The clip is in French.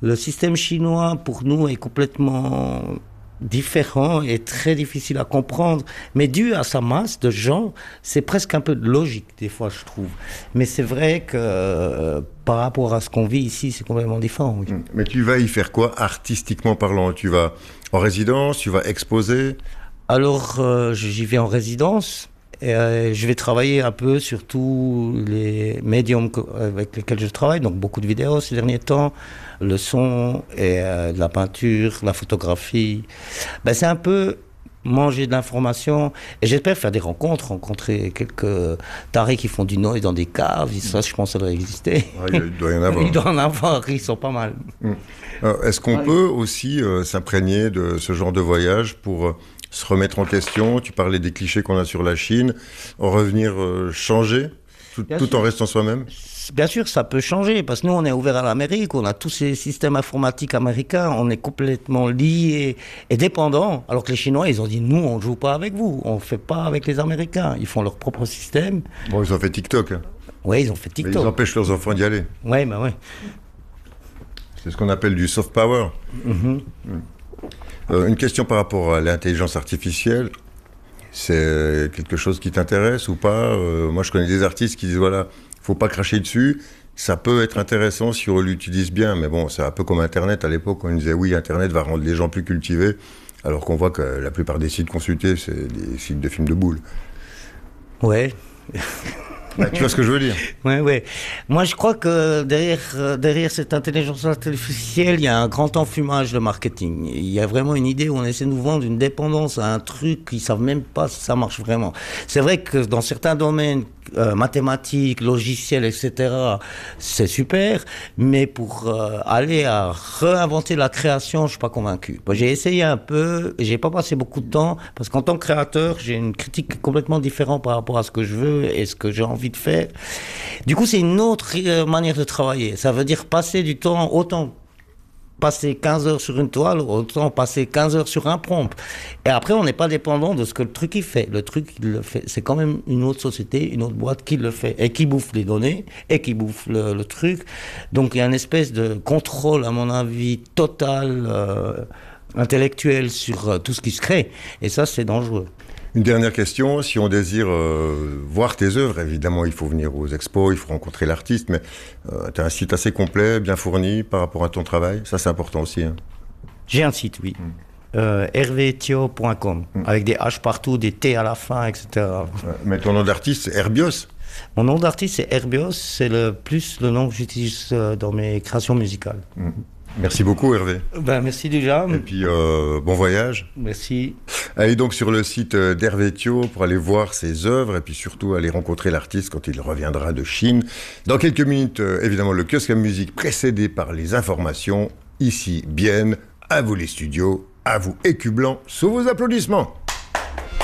Le système chinois, pour nous, est complètement différent et très difficile à comprendre, mais dû à sa masse de gens, c'est presque un peu de logique, des fois, je trouve. Mais c'est vrai que par rapport à ce qu'on vit ici, c'est complètement différent. Oui. Mais tu vas y faire quoi, artistiquement parlant? Tu vas en résidence, tu vas exposer? Alors, j'y vais en résidence. Et, je vais travailler un peu sur tous les médiums avec lesquels je travaille, donc beaucoup de vidéos ces derniers temps, le son et de la peinture, la photographie. Ben, c'est un peu manger de l'information et j'espère faire des rencontrer quelques tarés qui font du noise dans des caves. Ça, je pense que ça doit exister. Ah, il doit y en avoir. Il doit en avoir, ils sont pas mal. Alors, est-ce qu'on peut aussi s'imprégner de ce genre de voyage pour se remettre en question? Tu parlais des clichés qu'on a sur la Chine, en revenir changer, tout en restant soi-même? Bien sûr, ça peut changer, parce que nous, on est ouvert à l'Amérique, on a tous ces systèmes informatiques américains, on est complètement liés et dépendants, alors que les Chinois, ils ont dit, nous, on ne joue pas avec vous, on ne fait pas avec les Américains, ils font leur propre système. Bon, ils ont fait TikTok. Hein. Oui, ils ont fait TikTok. Mais ils empêchent leurs enfants d'y aller. Oui, ben oui. C'est ce qu'on appelle du soft power. Une question par rapport à l'intelligence artificielle. C'est quelque chose qui t'intéresse ou pas? Moi, je connais des artistes qui disent, voilà, faut pas cracher dessus. Ça peut être intéressant si on l'utilise bien. Mais bon, c'est un peu comme Internet. À l'époque, on disait, oui, Internet va rendre les gens plus cultivés. Alors qu'on voit que la plupart des sites consultés, c'est des sites de films de boules. Ouais. Bah, tu vois ce que je veux dire? Oui. Moi, je crois que derrière cette intelligence artificielle, il y a un grand enfumage de marketing. Il y a vraiment une idée où on essaie de nous vendre une dépendance à un truc qu'ils ne savent même pas si ça marche vraiment. C'est vrai que dans certains domaines, mathématiques, logiciels, etc., c'est super, mais pour aller à réinventer la création, je ne suis pas convaincu. J'ai essayé un peu, je n'ai pas passé beaucoup de temps, parce qu'en tant que créateur, j'ai une critique complètement différente par rapport à ce que je veux et ce que j'ai envie de faire. Du coup, c'est une autre manière de travailler. Ça veut dire passer du temps, autant passer 15 heures sur une toile, autant passer 15 heures sur un prompt. Et après, on n'est pas dépendant de ce que le truc il fait. Le truc, il le fait. C'est quand même une autre société, une autre boîte qui le fait. Et qui bouffe les données, et qui bouffe le truc. Donc, il y a une espèce de contrôle, à mon avis, total, intellectuel sur tout ce qui se crée. Et ça, c'est dangereux. Une dernière question, si on désire voir tes œuvres, évidemment il faut venir aux expos, il faut rencontrer l'artiste, mais tu as un site assez complet, bien fourni par rapport à ton travail, ça c'est important aussi. Hein. J'ai un site, oui, hervéthio.com, avec des H partout, des T à la fin, etc. Mais ton nom d'artiste c'est Herbios? Mon nom d'artiste c'est Herbios, c'est le nom que j'utilise dans mes créations musicales. Merci beaucoup Hervé. Ben, merci déjà. Et puis bon voyage. Merci. Allez donc sur le site d'Hervéthio pour aller voir ses œuvres et puis surtout aller rencontrer l'artiste quand il reviendra de Chine. Dans quelques minutes, évidemment, le kiosque à musique précédé par les informations. Ici, bien, à vous les studios, à vous Écu Blanc, sous vos applaudissements.